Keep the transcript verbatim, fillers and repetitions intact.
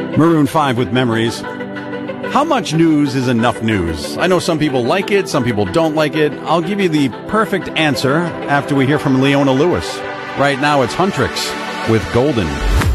Maroon five with Memories. How much news is enough news? I know some people like it, some people don't like it. I'll give you the perfect answer after we hear from Leona Lewis. Right now it's Huntrix with Golden.